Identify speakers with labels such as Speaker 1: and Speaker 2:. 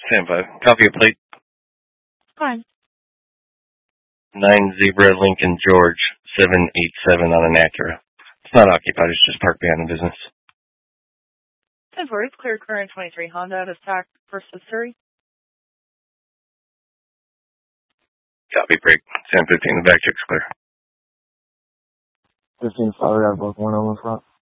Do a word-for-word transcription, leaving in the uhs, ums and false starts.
Speaker 1: Sam five. Copy a plate.
Speaker 2: Fine.
Speaker 1: Nine Zebra Lincoln George seven eight seven on an Acura. It's not occupied. It's just parked behind the business.
Speaker 2: ten four, it's clear current twenty-three Honda out of stock first Missouri.
Speaker 1: Copy break. Sam fifteen. The back check's clear.
Speaker 3: fifteen, sorry, I have both one on the front.